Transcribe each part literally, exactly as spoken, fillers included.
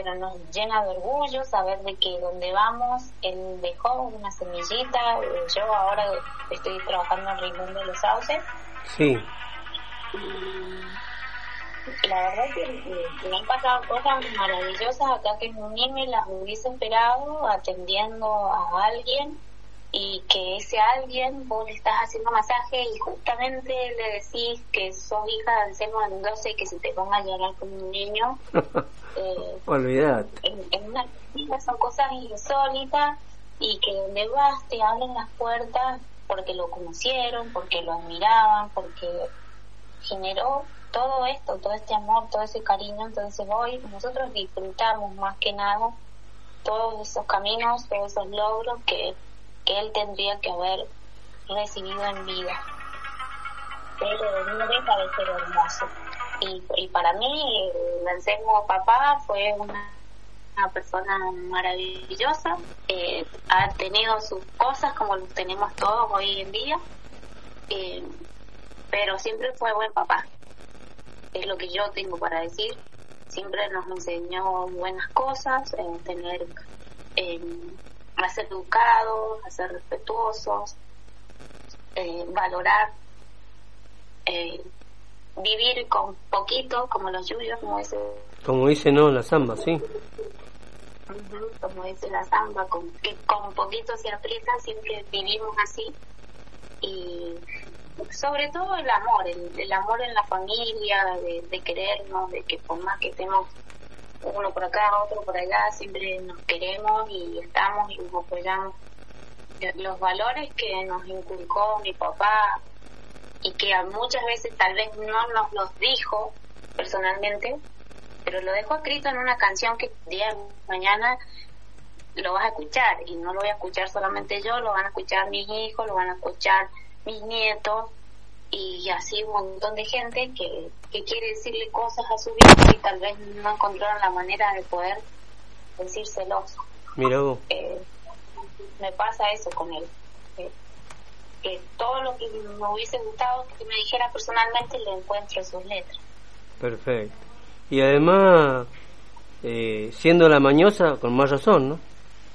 bueno, nos llena de orgullo saber de que donde vamos, él dejó una semillita. Yo ahora estoy trabajando en Rincón de los Sauces. Sí. Y la verdad es que me han pasado cosas maravillosas acá que ni me las hubiese esperado, atendiendo a alguien, y que ese alguien, vos le estás haciendo masaje y justamente le decís que sos hija de Anselmo Mendoza y que se te ponga a llorar como un niño. eh, Olvidate. En, en una son cosas insólitas, y que donde vas te abren las puertas porque lo conocieron, porque lo admiraban, porque generó todo esto, todo este amor, todo ese cariño. Entonces hoy nosotros disfrutamos más que nada todos esos caminos, todos esos logros que, que él tendría que haber recibido en vida. Pero no deja de ser hermoso. Y, y para mí, el Anselmo papá fue una, una persona maravillosa. Eh, ha tenido sus cosas como los tenemos todos hoy en día, eh, pero siempre fue buen papá. Es lo que yo tengo para decir. Siempre nos enseñó buenas cosas, eh, tener, eh, a ser educados, a ser respetuosos, eh, valorar, eh, vivir con poquito, como los yuyos, como dice. Como dice, no, la samba, sí. Uh-huh, como dice la samba, con, que con poquito se aprieta, siempre vivimos así. Y sobre todo el amor, el, el amor en la familia, de, de querernos, de que por más que estemos uno por acá, otro por allá, siempre nos queremos y estamos y nos apoyamos. Los valores que nos inculcó mi papá, y que muchas veces tal vez no nos los dijo personalmente, pero lo dejó escrito en una canción que día de mañana lo vas a escuchar, y no lo voy a escuchar solamente yo, lo van a escuchar mis hijos, lo van a escuchar mis nietos, y así un montón de gente que, que quiere decirle cosas a su vida y tal vez no encontraron la manera de poder decírselos. Mira vos. Eh, me pasa eso con él. Eh, que todo lo que me hubiese gustado que me dijera personalmente lo encuentro en sus letras. Perfecto. Y además, eh, siendo la mañosa, con más razón, ¿no?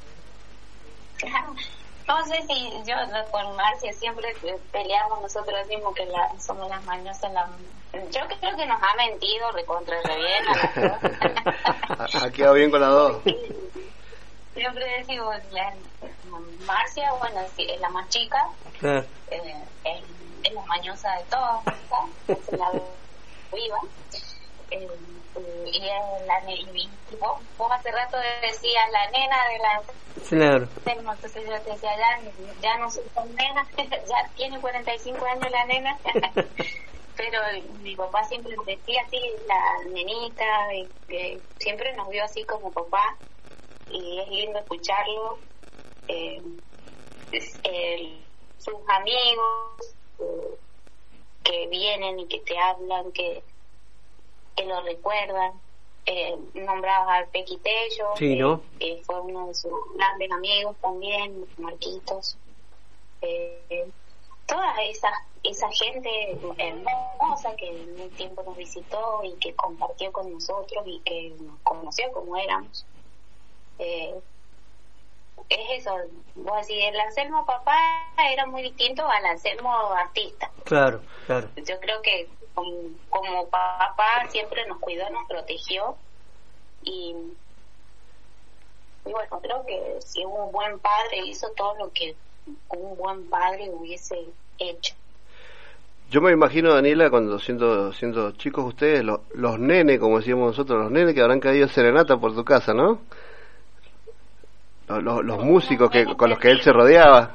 No sé si yo con Marcia siempre peleamos, nosotros decimos que la, somos las mañosas. La, yo creo que nos ha mentido recontra re bien a las dos. Ha quedado bien con las dos. Siempre decimos, la, Marcia, bueno, es la más chica, Claro. eh, es, es la mañosa de todas, es la viva. Eh, y es la y vos, vos hace rato decías la nena de la. Claro. Entonces yo te decía, ya, ya no soy tan nena, ya tiene cuarenta y cinco años la nena. Pero mi papá siempre decía así, la nenita, y que siempre nos vio así como papá, y es lindo escucharlo. Eh, el, sus amigos eh, que vienen y que te hablan, que que lo recuerdan, eh, nombrabas al Pequitello, sí, ¿no? que, que fue uno de sus grandes amigos también, Marquitos, eh, toda esa esa gente hermosa que en un tiempo nos visitó y que compartió con nosotros y que nos conoció como éramos. Eh, es eso, vos decís, el Anselmo papá era muy distinto al Anselmo artista. Claro, claro. Yo creo que como, como papá siempre nos cuidó, nos protegió, y, y bueno, creo que si un buen padre hizo todo lo que un buen padre hubiese hecho. Yo me imagino, Daniela, cuando siendo, siendo chicos ustedes, los, los nenes, como decíamos nosotros, los nenes que habrán caído serenata por tu casa, ¿no? Los, los, los músicos que con los que él se rodeaba.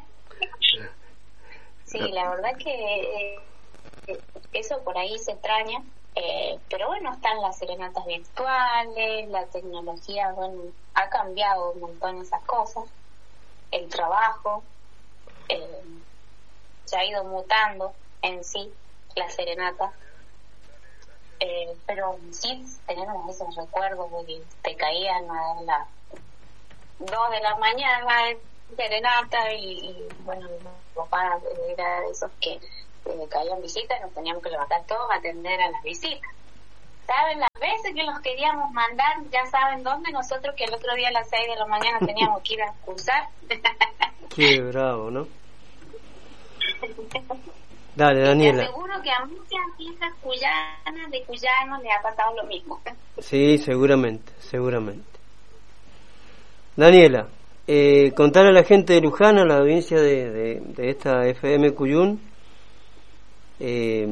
Sí, la verdad que eh, eso por ahí se extraña, eh, pero bueno, están las serenatas virtuales, la tecnología, bueno, ha cambiado un montón esas cosas, el trabajo, eh, se ha ido mutando en sí la serenata, eh, pero sí tenemos esos recuerdos de que te caían a las dos de la mañana en serenata, y, y bueno, mi papá era de esos que eh, caían visitas, nos teníamos que levantar todos a atender a las visitas. saben las veces que los queríamos mandar, ya saben dónde, nosotros que el otro día a las seis de la mañana teníamos que ir a cursar. Qué bravo, ¿no? Dale, Daniela. Te aseguro que a muchas hijas cuyanas, de cuyanos, les ha pasado lo mismo. Sí, seguramente, seguramente. Daniela, eh, contarle a la gente de Luján, a la audiencia de, de, de esta F M Cuyún, eh,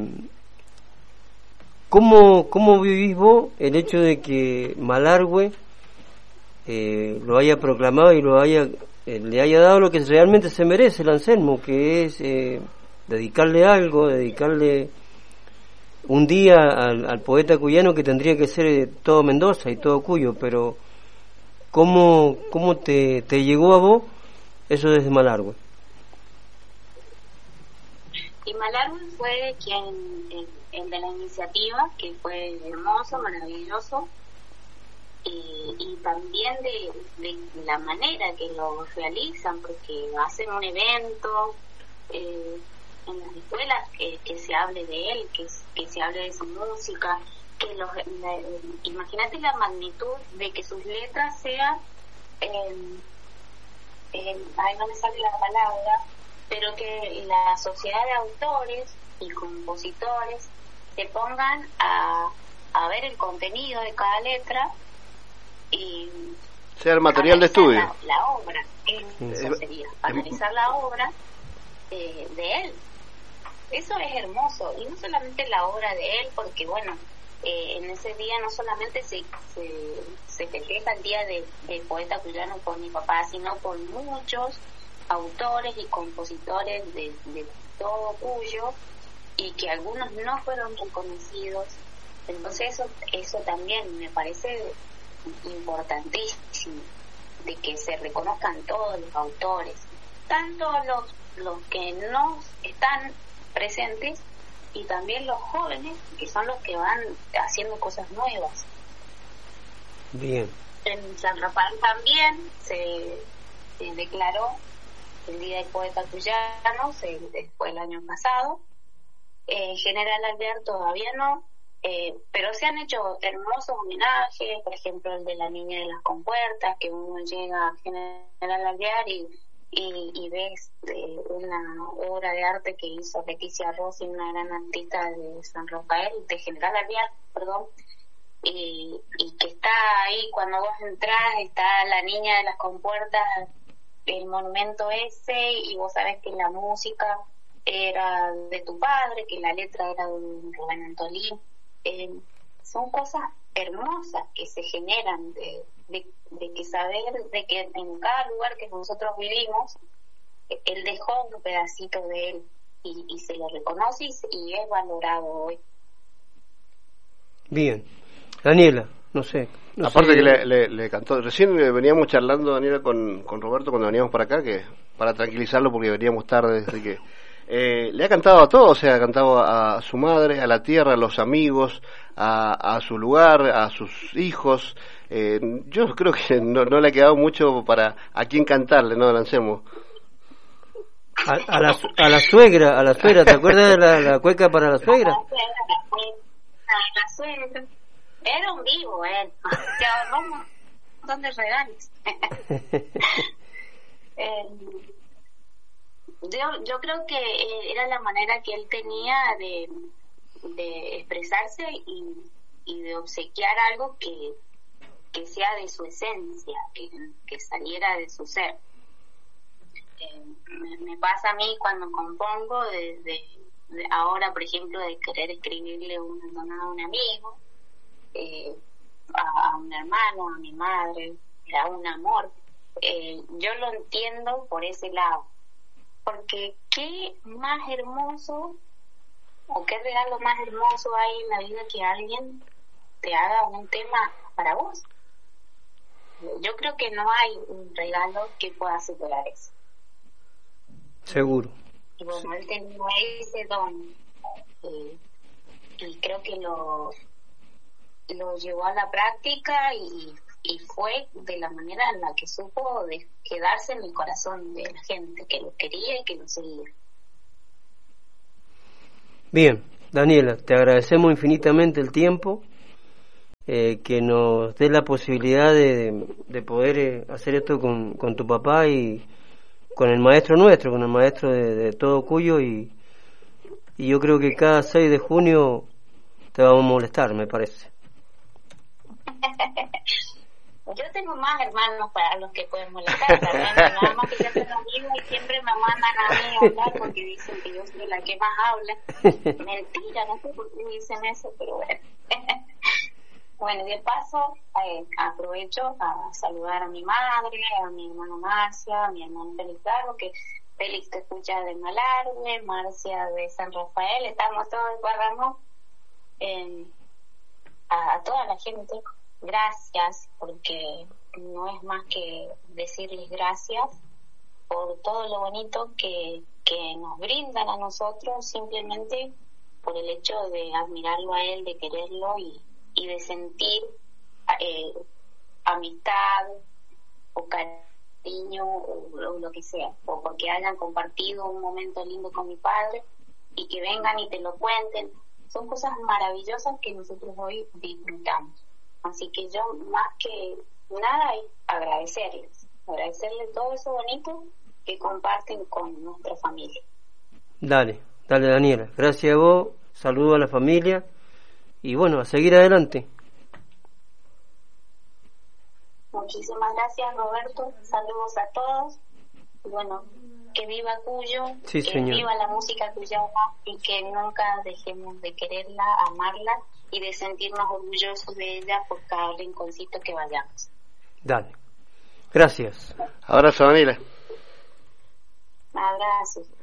¿cómo, ¿cómo vivís vos el hecho de que Malargüe eh, lo haya proclamado y lo haya eh, le haya dado lo que realmente se merece el Anselmo, que es eh, dedicarle algo, dedicarle un día al, al poeta cuyano, que tendría que ser eh, todo Mendoza y todo Cuyo? Pero ¿cómo, cómo te, te llegó a vos eso desde Malargüe? Y Malargüe fue quien, el, el de la iniciativa, que fue hermoso, maravilloso, y, y también de, de la manera que lo realizan, porque hacen un evento eh, en las escuelas, que, que se hable de él, que, que se hable de su música, que los, la, imagínate la magnitud de que sus letras sean, eh, eh, ay, no me sale la palabra, pero que la sociedad de autores y compositores se pongan a, a ver el contenido de cada letra y sea el material de estudio, la, la obra, eso sería, analizar la obra eh, de él. Eso es hermoso, y no solamente la obra de él, porque bueno, eh, en ese día no solamente se se, se festeja el día del de poeta cuyano por mi papá, sino por muchos autores y compositores de, de todo Cuyo, y que algunos no fueron reconocidos. Entonces eso, eso también me parece importantísimo, de que se reconozcan todos los autores, tanto los, los que no están presentes y también los jóvenes, que son los que van haciendo cosas nuevas. Bien. En San Rafael también se, se declaró el Día del Poeta Cuyano, se, fue el año pasado. En General Alvear todavía no, eh, pero se han hecho hermosos homenajes, por ejemplo el de la Niña de las Compuertas, que uno llega a General Alvear y, y, y ves eh, una obra de arte que hizo Leticia Rossi, una gran artista de San Rafael, de General Alvear, perdón, y, y que está ahí, cuando vos entrás, está la Niña de las Compuertas, el monumento ese, y vos sabés que la música era de tu padre, que la letra era de Rubén Antolín. Eh, son cosas hermosas que se generan de, de, de que saber de que en cada lugar que nosotros vivimos, él dejó un pedacito de él y, y se lo reconoce y, y es valorado hoy. Bien. Daniela, no sé. No Aparte sé. que le, le, le cantó, recién veníamos charlando, Daniela, con, con Roberto cuando veníamos para acá, que para tranquilizarlo porque veníamos tarde, así que eh, le ha cantado a todos, o sea, ha cantado a su madre, a la tierra, a los amigos, a, a su lugar, a sus hijos. Eh, yo creo que no, no le ha quedado mucho para a quién cantarle, ¿no, Lancemos? A, a, la, a la suegra, a la suegra, ¿te acuerdas de la, la cueca para la suegra? A la suegra. Era un vivo él, te ahorró un montón de regalos. eh, yo, yo creo que era la manera que él tenía de, de expresarse y, y de obsequiar algo que, que sea de su esencia, que, que saliera de su ser. Eh, me, me pasa a mí cuando compongo, de, de, de ahora, por ejemplo, de querer escribirle una tonada a un amigo, Eh, a, a un hermano, a mi madre, a un amor. Eh, yo lo entiendo por ese lado, porque qué más hermoso o qué regalo más hermoso hay en la vida que alguien te haga un tema para vos. Yo creo que no hay un regalo que pueda superar eso. Seguro. Y bueno, él tenía ese don, eh, y creo que lo lo llevó a la práctica y, y fue de la manera en la que supo de quedarse en el corazón de la gente que lo quería y que lo seguía. Bien, Daniela, te agradecemos infinitamente el tiempo eh, que nos dé la posibilidad de, de poder eh, hacer esto con, con tu papá y con el maestro nuestro, con el maestro de, de todo Cuyo, y, y yo creo que cada seis de junio te vamos a molestar, me parece. Yo tengo más hermanos para los que pueden molestar también, nada más que ya tengo amigos y siempre me mandan a mí a hablar porque dicen que yo soy la que más habla. Mentira, no sé por qué dicen eso, pero bueno. Bueno, de paso eh, aprovecho a saludar a mi madre, a mi hermano Marcia, a mi hermano Félix Largo, que Félix te escucha de Malargüe, Marcia de San Rafael, estamos todos en Guarramón, eh, a, a toda la gente. Gracias, porque no es más que decirles gracias por todo lo bonito que, que nos brindan a nosotros, simplemente por el hecho de admirarlo a él, de quererlo y, y de sentir eh, amistad o cariño o, o lo que sea, o porque hayan compartido un momento lindo con mi padre y que vengan y te lo cuenten. Son cosas maravillosas que nosotros hoy disfrutamos. Así que yo más que nada es agradecerles, agradecerles todo eso bonito que comparten con nuestra familia. Dale, dale Daniela, gracias a vos, saludo a la familia y bueno, a seguir adelante. Muchísimas gracias Roberto, saludos a todos y bueno, que viva Cuyo, sí, que señor. Viva la música cuyana y que nunca dejemos de quererla, amarla y de sentirnos orgullosos de ella por cada rinconcito que vayamos. Dale, gracias. Abrazo, Daniela. Abrazos.